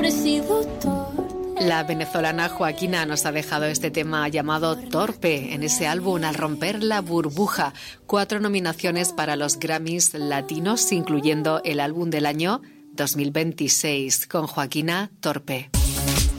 he sido torpe. La venezolana Joaquina nos ha dejado este tema llamado Torpe en ese álbum Al romper la burbuja. 4 nominaciones para los Grammys latinos, incluyendo el álbum del año 2026, con Joaquina Torpe.